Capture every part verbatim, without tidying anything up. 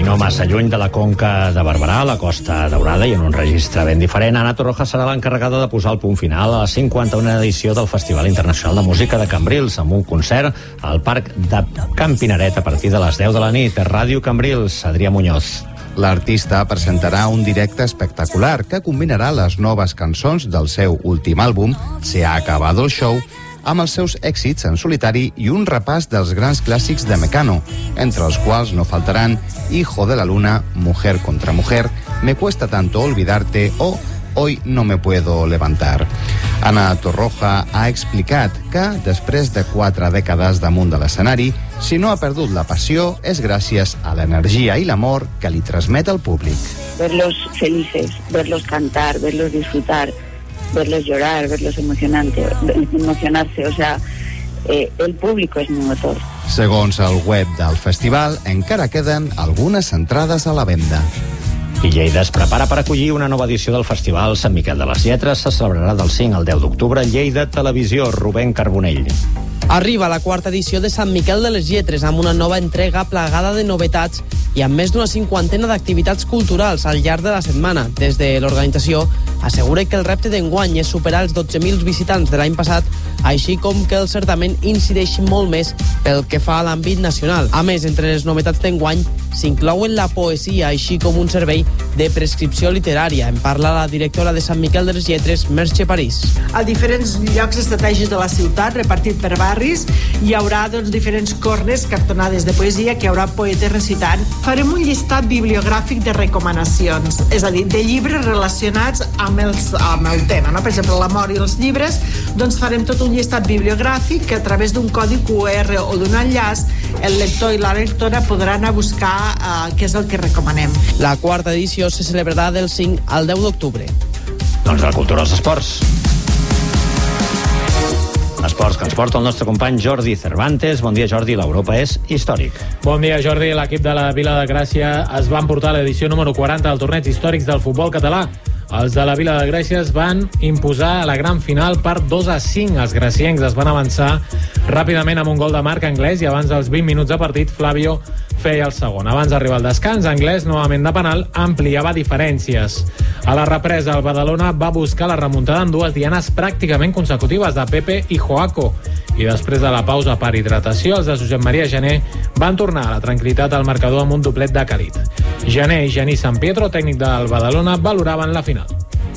no massa lluny de la Conca de Barberà, a la Costa Daurada, i en un registre ben diferent, Ana Torroja serà l'encarregada de posar el punt final a la cinquanta-unena edició del Festival Internacional de Música de Cambrils, amb un concert al Parc de Can Pinaret a partir de les deu de la nit. Ràdio Cambrils, Adrià Muñoz. L'artista presentarà un directe espectacular que combinarà les noves cançons del seu últim àlbum, Se ha acabado el show, amb els seus èxits en solitari i un repàs dels grans clàssics de Mecano, entre els quals no faltaran Hijo de la Luna, Mujer contra Mujer, Me cuesta tanto olvidarte o Hoy no me puedo levantar. Ana Torroja ha explicat que, després de quatre dècades damunt de l'escenari, si no ha perdut la passió és gràcies a l'energia i l'amor que li transmet al públic. Verlos felices, verlos cantar, verlos disfrutar, verlos llorar, verlos emocionante, emocionarse, o sea, eh, el público es mi motor. Segons el web del festival, encara queden algunes entrades a la venda. I Lleida es prepara per acollir una nova edició del Festival Sant Miquel de les Lletres. Se celebrarà del cinc al deu d'octubre. Lleida Televisió, Rubén Carbonell. Arriba la quarta edició de Sant Miquel de les Lletres amb una nova entrega plagada de novetats i amb més d'una cinquantena d'activitats culturals al llarg de la setmana. Des de l'organització assegura que el repte d'enguany és superar els dotze mil visitants de l'any passat, així com que el certament incideix molt més pel que fa a l'àmbit nacional. A més, entre les novetats d'enguany s'inclouen la poesia, així com un servei de prescripció literària. En parla la directora de Sant Miquel de les Lletres, Merche París. A diferents llocs estratègics de la ciutat, repartit per barris, hi haurà doncs, diferents corners, cartonades de poesia, que hi haurà poetes recitant. Farem un llistat bibliogràfic de recomanacions, és a dir, de llibres relacionats amb, els, amb el tema. No? Per exemple, l'amor i els llibres, doncs farem tot un llistat bibliogràfic que a través d'un codi Q R o d'un enllaç el lector i la lectora podran anar a buscar uh, què és el que recomanem. La quarta edició se celebrarà del cinc al deu d'octubre. Doncs la cultura dels esports. Esports que ens porta el nostre company Jordi Cervantes. Bon dia, Jordi. L'Europa és històric. Bon dia, Jordi. L'equip de la Vila de Gràcia es va emportar l'edició número quaranta del torneig històrics del futbol català. Els de la Vila de Gràcia es van imposar a la gran final per dos a cinc. Els graciencs es van avançar ràpidament amb un gol de Marc Anglès i abans dels vint minuts de partit Flavio feia el segon. Abans d'arribar al descans, Anglès, novament de penal, ampliava diferències. A la represa, el Badalona va buscar la remuntada en dues dianes pràcticament consecutives de Pepe i Joaco. I després de la pausa per hidratació, els de Josep Maria Gené van tornar a la tranquil·litat al marcador amb un doblet de Calit. Gené i Genís San Pietro, tècnic del Badalona, valoraven la final.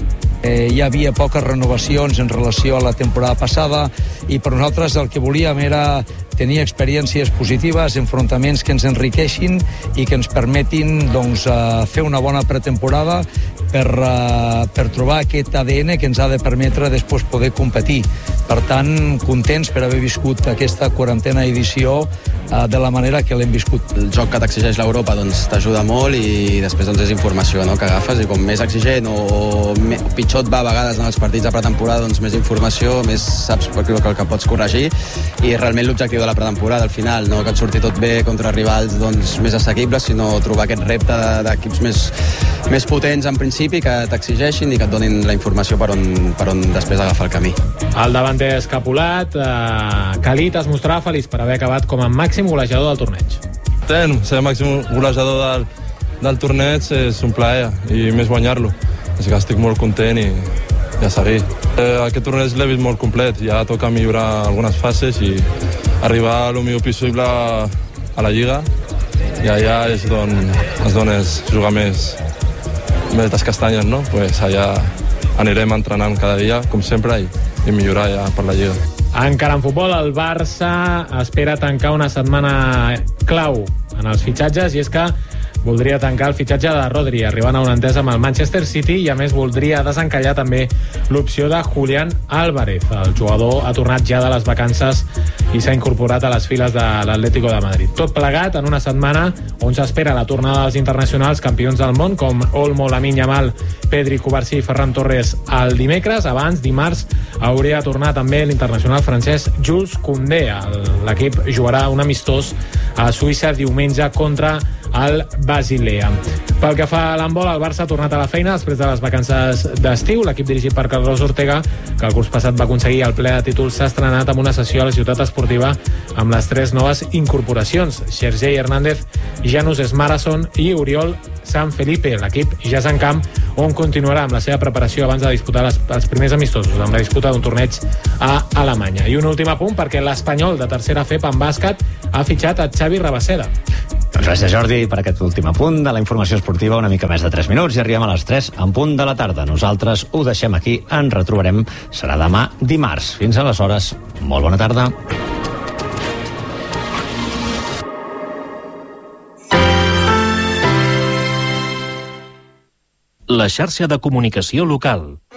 Eh, hi havia poques renovacions en relació a la temporada passada i per nosaltres el que volíem era tenir experiències positives, enfrontaments que ens enriqueixin i que ens permetin doncs, uh, fer una bona pretemporada per, uh, per trobar aquest A D N que ens ha de permetre després poder competir. Per tant, contents per haver viscut aquesta quarantena edició uh, de la manera que l'hem viscut. El joc que t'exigeix l'Europa doncs, t'ajuda molt i després doncs, és informació, no?, que agafes, i com més exigent o me, pitjor et va a vegades en els partits de pretemporada, doncs més informació, més saps el que, el que pots corregir, i realment l'objectiu de la pretemporada al final, no que et surti tot bé contra rivals doncs, més assequibles, sinó trobar aquest repte d'equips més, més potents en principi, que t'exigeixin i que et donin la informació per on, per on després agafar el camí. El davanter escapulat, eh, Calit es mostrava feliç per haver acabat com a màxim golejador del torneig. Ten, ser màxim golejador del, del torneig és un plaer i més guanyar-lo. Així que estic molt content i ja seguir. Eh, aquest torneig l'he vist molt complet, ja toca millorar algunes fases i arribar a lo millor possible a la Lliga, i allà és on els dones jugar més, més les castanyes, no? Pues allà anirem entrenant cada dia, com sempre, i, i millorar ja per la Lliga. Encara en futbol, el Barça espera tancar una setmana clau en els fitxatges, i és que voldria tancar el fitxatge de Rodri, arribant a una entesa amb el Manchester City, i a més voldria desencallar també l'opció de Julián Álvarez. El jugador ha tornat ja de les vacances i s'ha incorporat a les files de l'Atlético de Madrid. Tot plegat en una setmana on s'espera la tornada dels internacionals campions del món com Olmo, Lamine Yamal, Pedri, Cubarsí i Ferran Torres el dimecres. Abans, dimarts, hauria de tornar també l'internacional francès Jules Koundé. L'equip jugarà un amistós a Suïssa diumenge contra el Basilea. Pel que fa a l'handbol, el Barça ha tornat a la feina després de les vacances d'estiu. L'equip dirigit per Carlos Ortega, que el curs passat va aconseguir el ple de títols, s'ha estrenat amb una sessió a la ciutat esportiva amb les tres noves incorporacions: Sergei Hernández, Janus Esmarason i Oriol San Felipe. L'equip ja és en camp, on continuarà amb la seva preparació abans de disputar les, els primers amistosos, amb la disputa d'un torneig a Alemanya. I un últim apunt, perquè l'Espanyol de tercera F E P en bàsquet ha fitxat a Xavi Rabaseda. Doncs gràcies, Jordi, per aquest últim apunt de la informació esportiva. Una mica més de tres minuts i arribem a les tres en punt de la tarda. Nosaltres ho deixem aquí, ens retrobarem, serà demà dimarts. Fins aleshores, molt bona tarda. La xarxa de comunicació local.